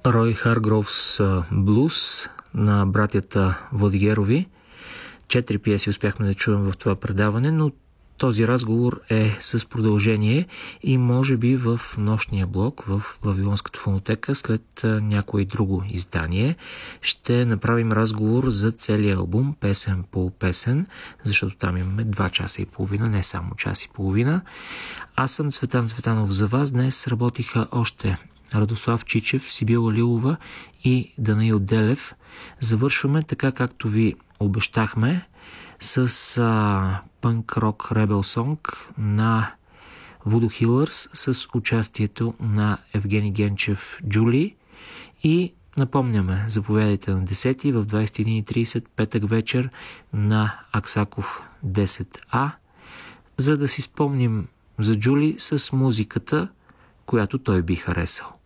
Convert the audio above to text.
Рой Харгроувс блуз на братята Владигерови. 4 пиеси успяхме да чуем в това предаване, но този разговор е с продължение и може би в нощния блок в Вавилонската фонотека след някое друго издание. Ще направим разговор за целия албум, песен по песен, защото там имаме 2 часа и половина, не само час и половина. Аз съм Цветан Цветанов за вас. Днес работиха още Радослав Чичев, Сибила Лилова и Данаил Делев. Завършваме така, както ви обещахме, с пънк-рок ребел сонг на Voodoo Healers с участието на Евгений Генчев Джули. И напомняме, заповядайте на 10 в 21:30 петък вечер на Аксаков 10А, за да си спомним за Джули с музиката, която той би харесал.